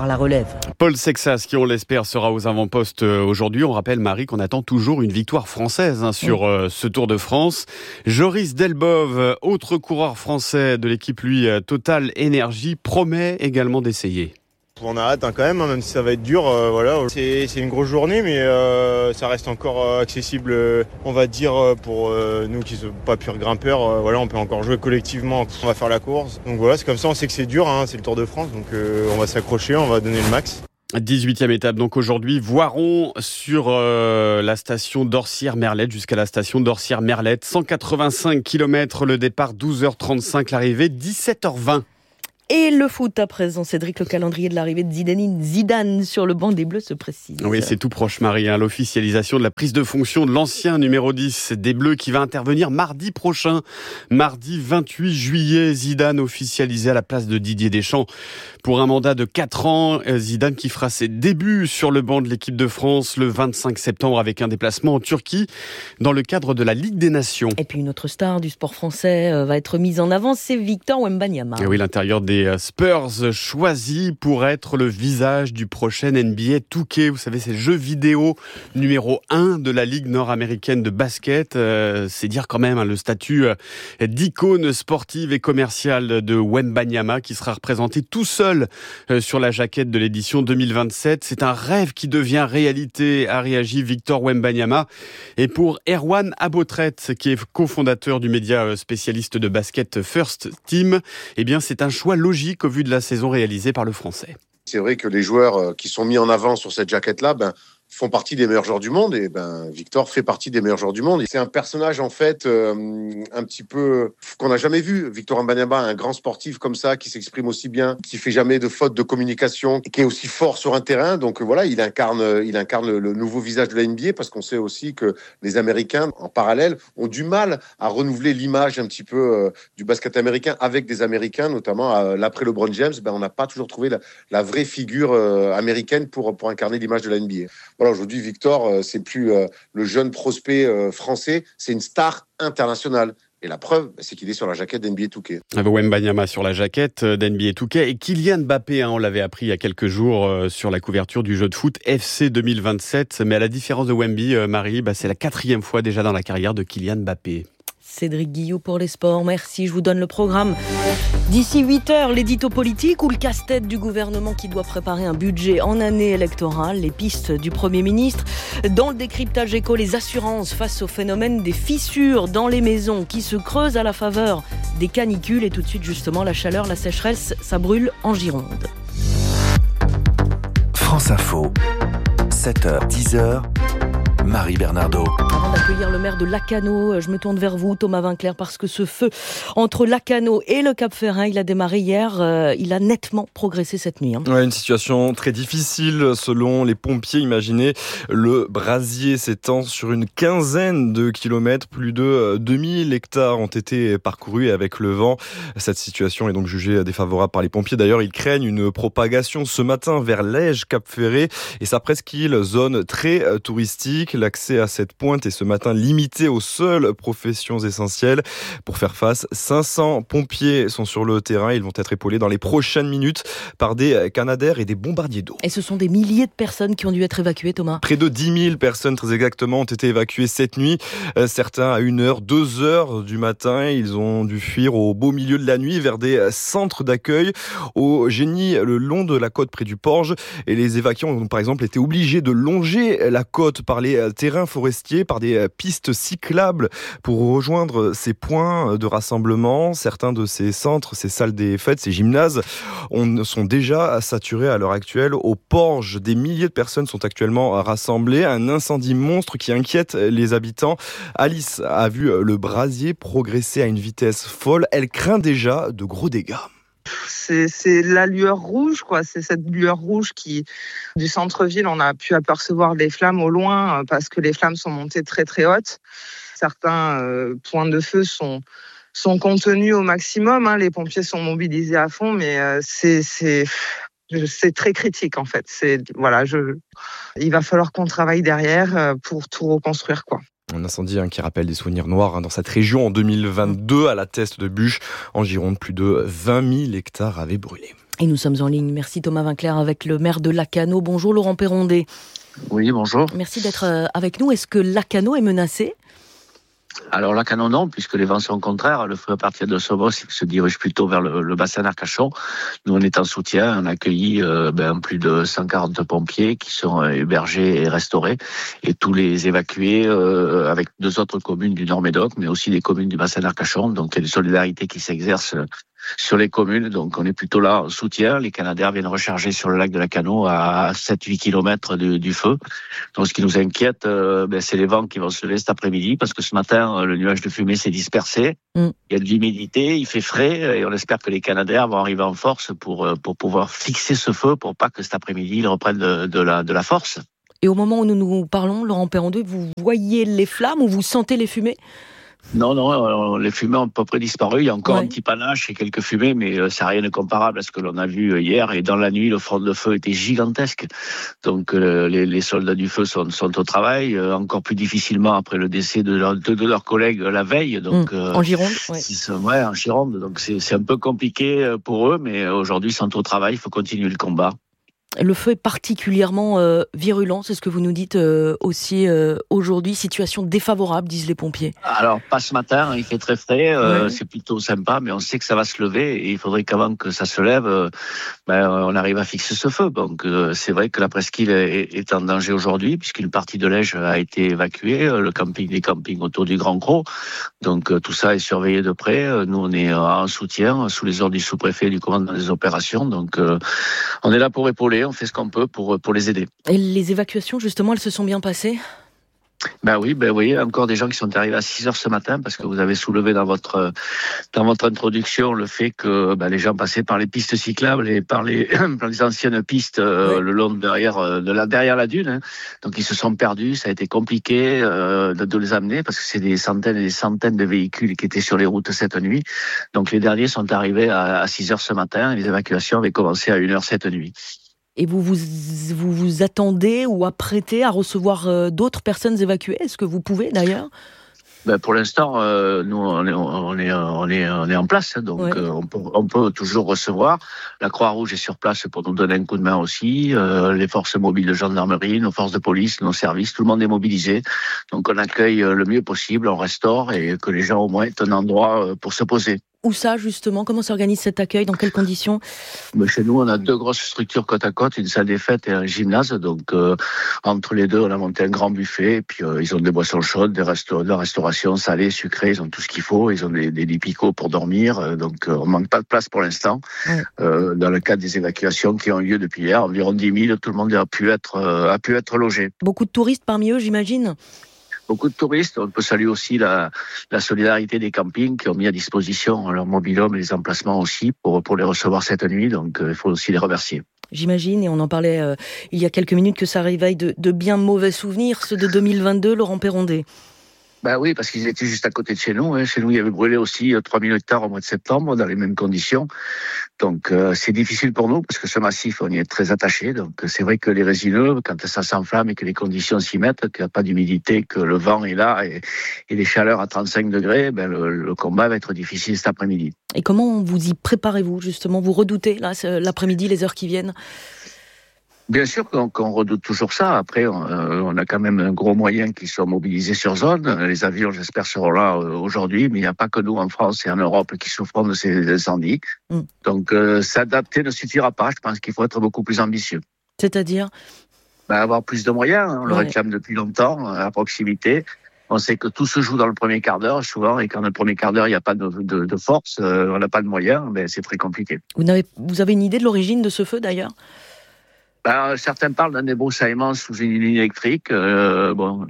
avoir la relève. Paul Sexas, qui on l'espère sera aux avant-postes aujourd'hui. On rappelle, Marie, qu'on attend toujours une victoire française sur ce Tour de France. Joris Delbove, autre coureur français de l'équipe Total Energy, promet également d'essayer. On a hâte quand même si ça va être dur. Voilà. C'est une grosse journée, mais ça reste encore accessible, on va dire, pour nous qui ne sommes pas purs grimpeurs. Voilà, on peut encore jouer collectivement. On va faire la course. Donc voilà, c'est comme ça, on sait que c'est dur, c'est le Tour de France. Donc on va s'accrocher, on va donner le max. 18e étape donc aujourd'hui, Voiron sur la station d'Orsières-Merlette jusqu'à la station d'Orsières-Merlette. 185 km le départ, 12h35 l'arrivée, 17h20. Et le foot à présent, Cédric, le calendrier de l'arrivée de Zidane sur le banc des Bleus se précise. Oui, c'est tout proche, Marie. L'officialisation de la prise de fonction de l'ancien numéro 10 des Bleus qui va intervenir mardi prochain. Mardi 28 juillet, Zidane officialisé à la place de Didier Deschamps pour un mandat de 4 ans. Zidane qui fera ses débuts sur le banc de l'équipe de France le 25 septembre avec un déplacement en Turquie dans le cadre de la Ligue des Nations. Et puis une autre star du sport français va être mise en avant, c'est Victor Wembanyama. Et oui, l'intérieur des Spurs choisi pour être le visage du prochain NBA 2K. Vous savez, c'est le jeu vidéo numéro 1 de la Ligue nord-américaine de basket. C'est dire quand même le statut d'icône sportive et commerciale de Wembanyama qui sera représenté tout seul sur la jaquette de l'édition 2027. C'est un rêve qui devient réalité, a réagi Victor Wembanyama. Et pour Erwan Abotret, qui est cofondateur du média spécialiste de basket First Team, eh bien c'est un choix logique au vu de la saison réalisée par le Français. C'est vrai que les joueurs qui sont mis en avant sur cette jaquette-là, font partie des meilleurs joueurs du monde et Victor fait partie des meilleurs joueurs du monde. C'est un personnage en fait un petit peu qu'on n'a jamais vu. Victor Wembanyama, un grand sportif comme ça qui s'exprime aussi bien, qui fait jamais de faute de communication, qui est aussi fort sur un terrain. Donc voilà, il incarne le nouveau visage de la NBA parce qu'on sait aussi que les Américains en parallèle ont du mal à renouveler l'image un petit peu du basket américain avec des Américains, notamment l'après LeBron James. On n'a pas toujours trouvé la vraie figure américaine pour incarner l'image de la NBA. Voilà, aujourd'hui, Victor, c'est plus le jeune prospect français, c'est une star internationale. Et la preuve, c'est qu'il est sur la jaquette d'NBA 2K. Wembanyama sur la jaquette d'NBA 2K. Et Kylian Mbappé, on l'avait appris il y a quelques jours sur la couverture du jeu de foot FC 2027. Mais à la différence de Wemby, Marie, c'est la 4e fois déjà dans la carrière de Kylian Mbappé. Cédric Guillot pour les sports, merci. Je vous donne le programme. D'ici 8h, l'édito politique ou le casse-tête du gouvernement qui doit préparer un budget en année électorale, les pistes du Premier ministre. Dans le décryptage éco, les assurances face au phénomène des fissures dans les maisons qui se creusent à la faveur des canicules. Et tout de suite, justement, la chaleur, la sécheresse, ça brûle en Gironde. France Info, 7h, 10h. Marie Bernardo. Avant d'accueillir le maire de Lacanau, je me tourne vers vous, Thomas Vinclair, parce que ce feu entre Lacanau et le Cap-Ferrat, il a démarré hier, il a nettement progressé cette nuit. Ouais, une situation très difficile selon les pompiers. Imaginez, le brasier s'étend sur une quinzaine de kilomètres, plus de 2000 hectares ont été parcourus et avec le vent, cette situation est donc jugée défavorable par les pompiers. D'ailleurs, ils craignent une propagation ce matin vers Lège, Cap-Ferré et sa presqu'île, zone très touristique. L'accès à cette pointe est ce matin limité aux seules professions essentielles. Pour faire face, 500 pompiers sont sur le terrain. Ils vont être épaulés dans les prochaines minutes par des canadaires et des bombardiers d'eau. Et ce sont des milliers de personnes qui ont dû être évacuées, Thomas. Près de 10 000 personnes, très exactement, ont été évacuées cette nuit. Certains à 1h, 2h du matin. Ils ont dû fuir au beau milieu de la nuit vers des centres d'accueil au Génie, le long de la côte près du Porge. Et les évacuants ont par exemple été obligés de longer la côte par les terrains forestiers, par des pistes cyclables pour rejoindre ces points de rassemblement. Certains de ces centres, ces salles des fêtes, ces gymnases sont déjà saturés à l'heure actuelle. Au Porge, des milliers de personnes sont actuellement rassemblées. Un incendie monstre qui inquiète les habitants. Alice a vu le brasier progresser à une vitesse folle. Elle craint déjà de gros dégâts. C'est la lueur rouge, quoi. C'est cette lueur rouge qui, du centre-ville, on a pu apercevoir les flammes au loin parce que les flammes sont montées très très hautes. Certains points de feu sont contenus au maximum. Les pompiers sont mobilisés à fond, mais c'est très critique en fait. Il va falloir qu'on travaille derrière pour tout reconstruire, quoi. Un incendie qui rappelle des souvenirs noirs dans cette région. En 2022, à la Teste de Buch, en Gironde, plus de 20 000 hectares avaient brûlé. Et nous sommes en ligne. Merci Thomas Vinclair avec le maire de Lacanau. Bonjour Laurent Perrondé. Oui, bonjour. Merci d'être avec nous. Est-ce que Lacanau est menacé ? Alors Lacanau non, puisque les vents sont contraires. Le feu à partir de Sobos se dirige plutôt vers le bassin d'Arcachon. Nous on est en soutien, on a accueilli plus de 140 pompiers qui sont hébergés et restaurés, et tous les évacués avec 2 autres communes du Nord-Médoc, mais aussi des communes du bassin d'Arcachon. Donc il y a une solidarité qui s'exerce sur les communes, donc on est plutôt là en soutien. Les Canadaires viennent recharger sur le lac de Lacanau à 7-8 km du feu. Donc ce qui nous inquiète, c'est les vents qui vont se lever cet après-midi, parce que ce matin, le nuage de fumée s'est dispersé. Il y a de l'humidité, il fait frais, et on espère que les Canadaires vont arriver en force pour pouvoir fixer ce feu, pour pas que cet après-midi, il reprenne de la force. Et au moment où nous parlons, Laurent Perrondé, vous voyez les flammes ou vous sentez les fumées ? Non, les fumées ont à peu près disparu. Il y a encore un petit panache et quelques fumées, mais ça n'a rien de comparable à ce que l'on a vu hier. Et dans la nuit, le front de feu était gigantesque. Donc les soldats du feu sont au travail, encore plus difficilement après le décès de leurs collègues la veille. Donc en Gironde, en Gironde. Donc c'est un peu compliqué pour eux, mais aujourd'hui ils sont au travail. Il faut continuer le combat. Le feu est particulièrement virulent, c'est ce que vous nous dites aussi aujourd'hui. Situation défavorable, disent les pompiers. Alors, pas ce matin, il fait très frais, c'est plutôt sympa, mais on sait que ça va se lever, et il faudrait qu'avant que ça se lève, on arrive à fixer ce feu. Donc, c'est vrai que la presqu'île est en danger aujourd'hui, puisqu'une partie de l'Ège a été évacuée, les campings autour du Grand Cros. Donc, tout ça est surveillé de près. Nous, on est en soutien, sous les ordres du sous-préfet et du commandant des opérations. Donc, on est là pour épauler. On fait ce qu'on peut pour les aider. Et les évacuations, justement, elles se sont bien passées ? Oui, encore des gens qui sont arrivés à 6h ce matin, parce que vous avez soulevé dans votre introduction le fait que les gens passaient par les pistes cyclables et par les anciennes pistes le long derrière la dune. Hein. Donc ils se sont perdus, ça a été compliqué de les amener, parce que c'est des centaines et des centaines de véhicules qui étaient sur les routes cette nuit. Donc les derniers sont arrivés à 6h ce matin, et les évacuations avaient commencé à 1h cette nuit. Et vous attendez ou apprêtez à recevoir d'autres personnes évacuées ? Est-ce que vous pouvez d'ailleurs ? Pour l'instant, nous on est en place, donc on peut toujours recevoir. La Croix-Rouge est sur place pour nous donner un coup de main aussi. Les forces mobiles de gendarmerie, nos forces de police, nos services, tout le monde est mobilisé. Donc on accueille le mieux possible, on restaure, et que les gens au moins aient un endroit pour se poser. Où ça, justement ? Comment s'organise cet accueil ? Dans quelles conditions ? Chez nous, on a 2 grosses structures côte à côte, une salle des fêtes et un gymnase. Donc, entre les deux, on a monté un grand buffet. Et puis, ils ont des boissons chaudes, de la restauration salée, sucrée. Ils ont tout ce qu'il faut. Ils ont des lits picots pour dormir. Donc, on manque pas de place pour l'instant. Dans le cadre des évacuations qui ont lieu depuis hier, environ 10 000, tout le monde a pu être logé. Beaucoup de touristes parmi eux, j'imagine ? Beaucoup de touristes. On peut saluer aussi la solidarité des campings qui ont mis à disposition leur mobil-home et les emplacements aussi pour les recevoir cette nuit. Donc, il faut aussi les remercier. J'imagine, et on en parlait il y a quelques minutes, que ça réveille de bien mauvais souvenirs, ceux de 2022, Laurent Perrondé. Oui, parce qu'ils étaient juste à côté de chez nous. Chez nous, il y avait brûlé aussi 3000 hectares au mois de septembre, dans les mêmes conditions. Donc, c'est difficile pour nous, parce que ce massif, on y est très attaché. Donc, c'est vrai que les résineux, quand ça s'enflamme et que les conditions s'y mettent, qu'il n'y a pas d'humidité, que le vent est là et les chaleurs à 35 degrés, le combat va être difficile cet après-midi. Et comment vous y préparez-vous, justement ? Vous redoutez, là, l'après-midi, les heures qui viennent ? Bien sûr qu'on redoute toujours ça. Après, on a quand même un gros moyen qui sont mobilisés sur zone. Les avions, j'espère, seront là aujourd'hui, mais il n'y a pas que nous en France et en Europe qui souffrons de ces incendies. Donc, s'adapter ne suffira pas. Je pense qu'il faut être beaucoup plus ambitieux. C'est-à-dire ? Avoir plus de moyens. On le réclame depuis longtemps, à proximité. On sait que tout se joue dans le premier quart d'heure, souvent, et quand dans le premier quart d'heure, il n'y a pas de force, on n'a pas de moyens, c'est très compliqué. Vous avez une idée de l'origine de ce feu, d'ailleurs ? Certains parlent d'un débroussaillement sous une ligne électrique, alors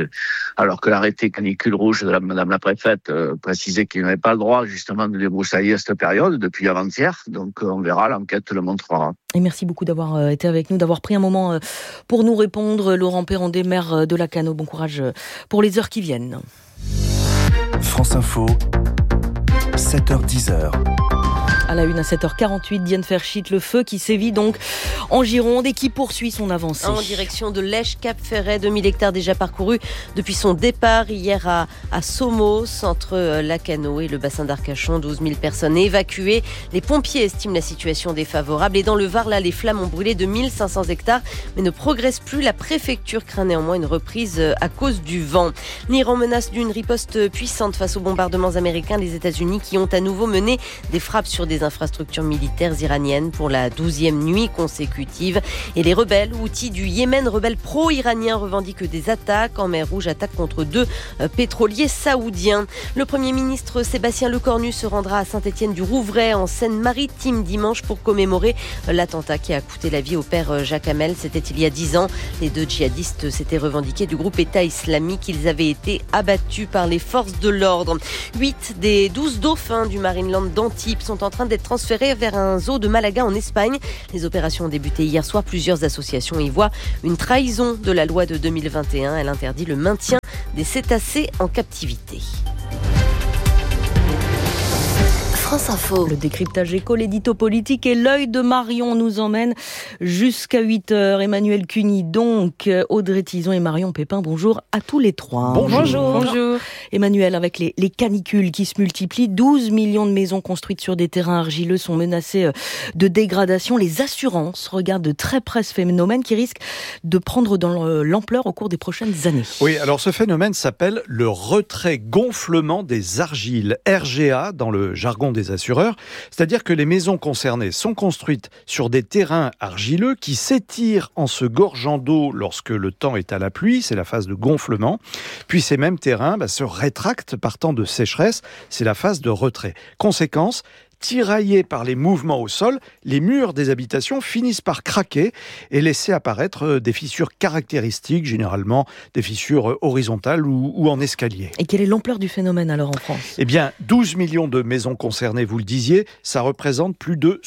que l'arrêté canicule rouge de Madame la préfète précisait qu'il n'avait pas le droit justement de débroussailler à cette période depuis avant-hier. Donc on verra, l'enquête le montrera. Et merci beaucoup d'avoir été avec nous, d'avoir pris un moment pour nous répondre. Laurent Perrondé, maire de Lacanau, bon courage pour les heures qui viennent. France Info, 7h-10h. À la une à 7h48, Diane Ferchit, le feu qui sévit donc en Gironde et qui poursuit son avancée. En direction de Lèche-Cap-Ferret, 2000 hectares déjà parcourus depuis son départ hier à Somos, entre Lacanau et le bassin d'Arcachon. 12 000 personnes évacuées. Les pompiers estiment la situation défavorable. Et dans le Var, là, les flammes ont brûlé de 1500 hectares, mais ne progressent plus. La préfecture craint néanmoins une reprise à cause du vent. L'Iran menace d'une riposte puissante face aux bombardements américains. Les États-Unis qui ont à nouveau mené des frappes sur des infrastructures militaires iraniennes pour la 12e nuit consécutive. Et les rebelles houthis du Yémen, rebelles pro-iraniens, revendiquent des attaques en mer Rouge, attaques contre 2 pétroliers saoudiens. Le Premier ministre Sébastien Lecornu se rendra à Saint-Étienne-du-Rouvray en Seine-Maritime dimanche pour commémorer l'attentat qui a coûté la vie au père Jacques Hamel. C'était il y a 10 ans. Les 2 djihadistes s'étaient revendiqués du groupe État islamique. Ils avaient été abattus par les forces de l'ordre. 8 des 12 dauphins du Marineland d'Antibes sont en train d'être transférés vers un zoo de Malaga en Espagne. Les opérations ont débuté hier soir. Plusieurs associations y voient une trahison de la loi de 2021. Elle interdit le maintien des cétacés en captivité. France Info. Le décryptage éco, l'édito politique et l'œil de Marion nous emmène jusqu'à 8h. Emmanuel Cuny, donc, Audrey Tison et Marion Pépin, bonjour à tous les trois. Bonjour. Emmanuel, avec les canicules qui se multiplient, 12 millions de maisons construites sur des terrains argileux sont menacées de dégradation. Les assurances regardent de très près ce phénomène qui risque de prendre dans l'ampleur au cours des prochaines années. Oui, alors ce phénomène s'appelle le retrait-gonflement des argiles, RGA dans le jargon des assureurs, c'est-à-dire que les maisons concernées sont construites sur des terrains argileux qui s'étirent en se gorgeant d'eau lorsque le temps est à la pluie, c'est la phase de gonflement, puis ces mêmes terrains se rétractent par temps de sécheresse, c'est la phase de retrait. Conséquence, tiraillés par les mouvements au sol, les murs des habitations finissent par craquer et laisser apparaître des fissures caractéristiques, généralement des fissures horizontales ou en escalier. Et quelle est l'ampleur du phénomène alors en France ? Eh bien, 12 millions de maisons concernées, vous le disiez, ça représente plus de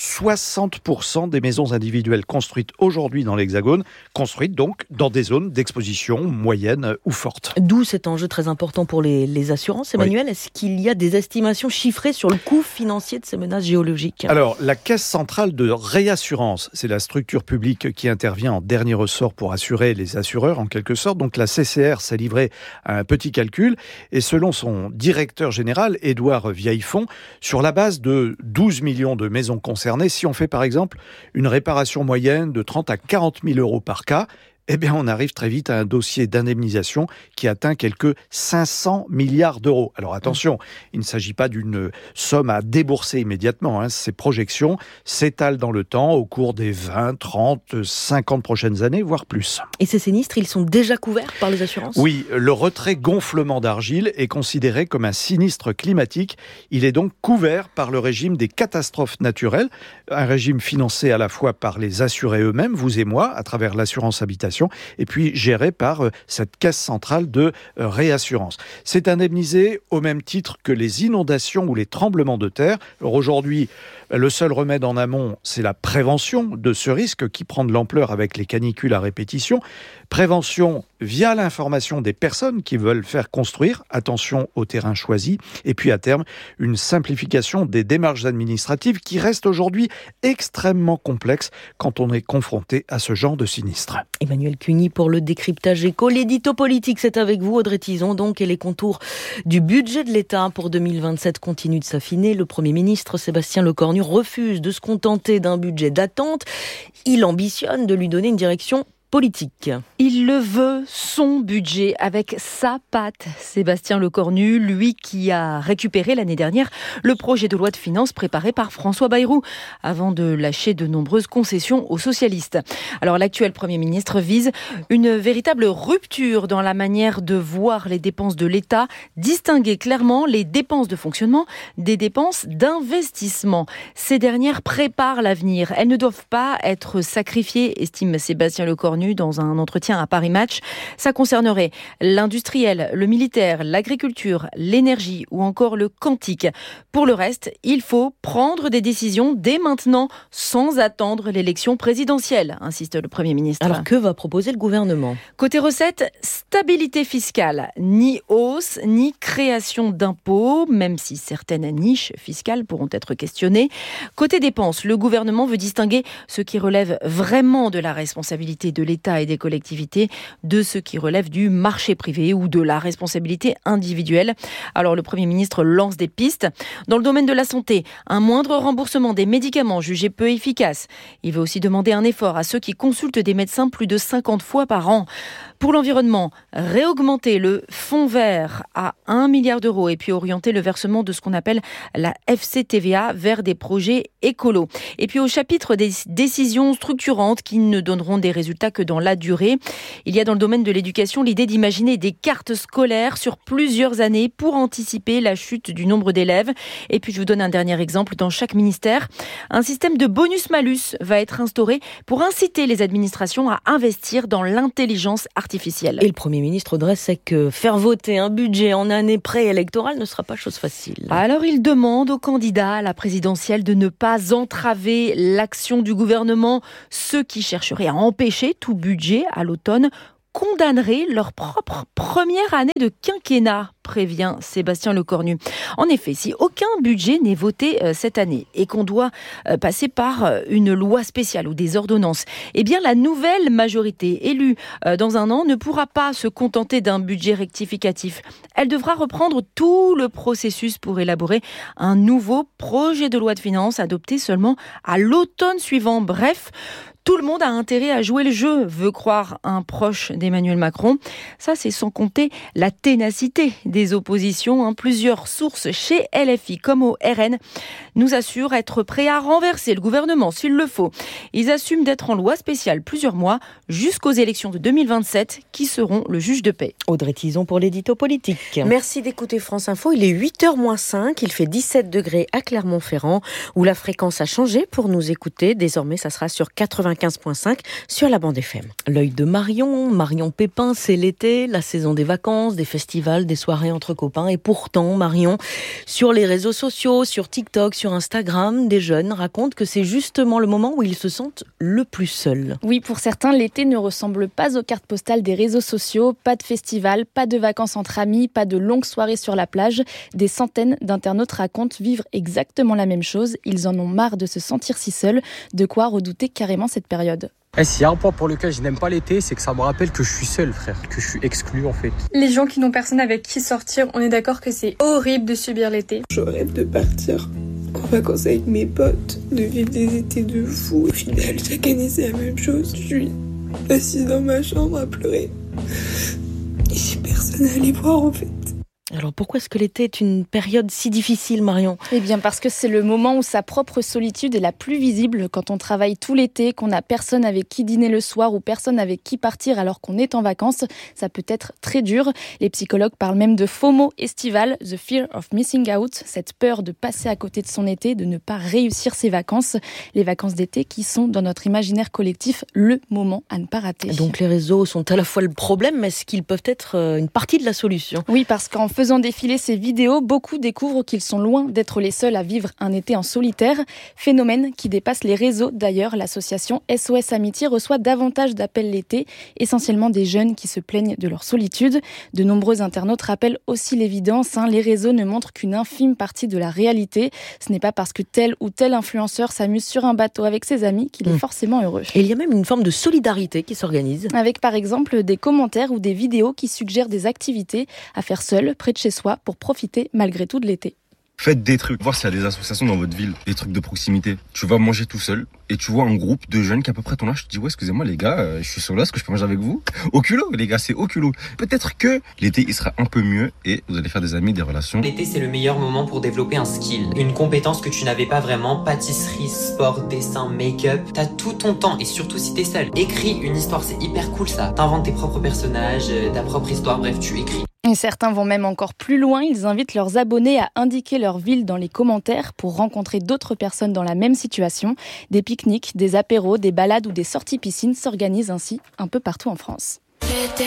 60% des maisons individuelles construites aujourd'hui dans l'Hexagone, construites donc dans des zones d'exposition moyenne ou forte. D'où cet enjeu très important pour les assurances. Emmanuel, Est-ce qu'il y a des estimations chiffrées sur le coût financier de ces menaces géologiques ? Alors, la Caisse centrale de réassurance, c'est la structure publique qui intervient en dernier ressort pour assurer les assureurs, en quelque sorte. Donc, la CCR s'est livrée à un petit calcul et selon son directeur général, Édouard Vieillefond, sur la base de 12 millions de maisons concernées, si on fait par exemple une réparation moyenne de 30 à 40 000 euros par cas, eh bien, on arrive très vite à un dossier d'indemnisation qui atteint quelques 500 milliards d'euros. Alors attention, il ne s'agit pas d'une somme à débourser immédiatement. Ces projections s'étalent dans le temps au cours des 20, 30, 50 prochaines années, voire plus. Et ces sinistres, ils sont déjà couverts par les assurances ? Oui, le retrait-gonflement d'argile est considéré comme un sinistre climatique. Il est donc couvert par le régime des catastrophes naturelles, un régime financé à la fois par les assurés eux-mêmes, vous et moi, à travers l'assurance habitation, et puis géré par cette caisse centrale de réassurance. C'est indemnisé au même titre que les inondations ou les tremblements de terre. Alors aujourd'hui, le seul remède en amont, c'est la prévention de ce risque qui prend de l'ampleur avec les canicules à répétition. Prévention via l'information des personnes qui veulent faire construire, attention au terrain choisi, et puis à terme, une simplification des démarches administratives qui restent aujourd'hui extrêmement complexes quand on est confronté à ce genre de sinistre. Emmanuel Cuny pour le décryptage éco. L'édito politique, c'est avec vous, Audrey Tison, donc, et les contours du budget de l'État pour 2027 continuent de s'affiner. Le Premier ministre Sébastien Lecornu refuse de se contenter d'un budget d'attente. Il ambitionne de lui donner une direction politique. Il le veut, son budget, avec sa patte. Sébastien Lecornu, lui qui a récupéré l'année dernière le projet de loi de finances préparé par François Bayrou, avant de lâcher de nombreuses concessions aux socialistes. Alors l'actuel Premier ministre vise une véritable rupture dans la manière de voir les dépenses de l'État, distinguer clairement les dépenses de fonctionnement des dépenses d'investissement. Ces dernières préparent l'avenir. Elles ne doivent pas être sacrifiées, estime Sébastien Lecornu, Cornu dans un entretien à Paris Match. Ça concernerait l'industriel, le militaire, l'agriculture, l'énergie ou encore le quantique. Pour le reste, il faut prendre des décisions dès maintenant sans attendre l'élection présidentielle, insiste le Premier ministre. Alors que va proposer le gouvernement ? Côté recettes, stabilité fiscale, ni hausse ni création d'impôts, même si certaines niches fiscales pourront être questionnées. Côté dépenses, le gouvernement veut distinguer ce qui relève vraiment de la responsabilité de l'État et des collectivités de ce qui relève du marché privé ou de la responsabilité individuelle. Alors le Premier ministre lance des pistes. Dans le domaine de la santé, un moindre remboursement des médicaments jugés peu efficaces. Il veut aussi demander un effort à ceux qui consultent des médecins plus de 50 fois par an. Pour l'environnement, réaugmenter le fonds vert à 1 milliard d'euros et puis orienter le versement de ce qu'on appelle la FCTVA vers des projets écolos. Et puis au chapitre des décisions structurantes qui ne donneront des résultats que dans la durée, il y a dans le domaine de l'éducation l'idée d'imaginer des cartes scolaires sur plusieurs années pour anticiper la chute du nombre d'élèves. Et puis je vous donne un dernier exemple. Dans chaque ministère, un système de bonus-malus va être instauré pour inciter les administrations à investir dans l'intelligence artificielle. Et le Premier ministre dresse que faire voter un budget en année préélectorale ne sera pas chose facile. Alors il demande aux candidats à la présidentielle de ne pas entraver l'action du gouvernement. Ceux qui chercheraient à empêcher tout budget à l'automne condamneraient leur propre première année de quinquennat, prévient Sébastien Lecornu. En effet, si aucun budget n'est voté cette année et qu'on doit passer par une loi spéciale ou des ordonnances, eh bien la nouvelle majorité élue dans un an ne pourra pas se contenter d'un budget rectificatif. Elle devra reprendre tout le processus pour élaborer un nouveau projet de loi de finances adopté seulement à l'automne suivant. Bref, tout le monde a intérêt à jouer le jeu, veut croire un proche d'Emmanuel Macron. Ça, c'est sans compter la ténacité des oppositions. Plusieurs sources chez LFI comme au RN nous assurent être prêts à renverser le gouvernement s'il le faut. Ils assument d'être en loi spéciale plusieurs mois jusqu'aux élections de 2027 qui seront le juge de paix. Audrey Tison pour l'édito politique. Merci d'écouter France Info. Il est 8h-5. Il fait 17 degrés à Clermont-Ferrand où la fréquence a changé pour nous écouter. Désormais, ça sera sur 95.5 sur la bande FM. L'œil de Marion Pépin, c'est l'été, la saison des vacances, des festivals, des soirées entre copains. Et pourtant, Marion, sur les réseaux sociaux, sur TikTok, sur Instagram, des jeunes racontent que c'est justement le moment où ils se sentent le plus seuls. Oui, pour certains, l'été ne ressemble pas aux cartes postales des réseaux sociaux. Pas de festival, pas de vacances entre amis, pas de longues soirées sur la plage. Des centaines d'internautes racontent vivre exactement la même chose. Ils en ont marre de se sentir si seuls, de quoi redouter carrément cette période. S'il y a un point pour lequel je n'aime pas l'été, c'est que ça me rappelle que je suis seul, frère, que je suis exclu en fait. Les gens qui n'ont personne avec qui sortir, on est d'accord que c'est horrible de subir l'été. Je rêve de partir en vacances avec mes potes, de vivre des étés de fou. Au final, chaque année c'est la même chose. Je suis assise dans ma chambre à pleurer. Et j'ai personne à aller voir en fait. Alors pourquoi est-ce que l'été est une période si difficile, Marion ? Eh bien parce que c'est le moment où sa propre solitude est la plus visible. Quand on travaille tout l'été, qu'on n'a personne avec qui dîner le soir ou personne avec qui partir alors qu'on est en vacances, ça peut être très dur. Les psychologues parlent même de FOMO estival, the fear of missing out, cette peur de passer à côté de son été, de ne pas réussir ses vacances. Les vacances d'été qui sont dans notre imaginaire collectif le moment à ne pas rater. Donc les réseaux sont à la fois le problème, mais est-ce qu'ils peuvent être une partie de la solution ? Oui, parce qu'en faisant défiler ces vidéos, beaucoup découvrent qu'ils sont loin d'être les seuls à vivre un été en solitaire. Phénomène qui dépasse les réseaux. D'ailleurs, l'association SOS Amitié reçoit davantage d'appels l'été, essentiellement des jeunes qui se plaignent de leur solitude. De nombreux internautes rappellent aussi l'évidence, les réseaux ne montrent qu'une infime partie de la réalité. Ce n'est pas parce que tel ou tel influenceur s'amuse sur un bateau avec ses amis qu'il est forcément heureux. Et il y a même une forme de solidarité qui s'organise. Avec par exemple des commentaires ou des vidéos qui suggèrent des activités à faire seul, près de chez soi, pour profiter malgré tout de l'été. Faites des trucs, voir s'il y a des associations dans votre ville, des trucs de proximité. Tu vas manger tout seul et tu vois un groupe de jeunes qui a à peu près ton âge. Tu te dis ouais, excusez-moi les gars, je suis solo, est-ce que je peux manger avec vous? Au culot les gars, c'est au culot. Peut-être que l'été il sera un peu mieux et vous allez faire des amis, des relations. L'été c'est le meilleur moment pour développer un skill, une compétence que tu n'avais pas vraiment, pâtisserie, sport, dessin, make-up. T'as tout ton temps et surtout si t'es seul. Écris une histoire, c'est hyper cool ça. T'inventes tes propres personnages, ta propre histoire, bref tu écris. Et certains vont même encore plus loin. Ils invitent leurs abonnés à indiquer leur ville dans les commentaires pour rencontrer d'autres personnes dans la même situation. Des pique-niques, des apéros, des balades ou des sorties piscines s'organisent ainsi un peu partout en France.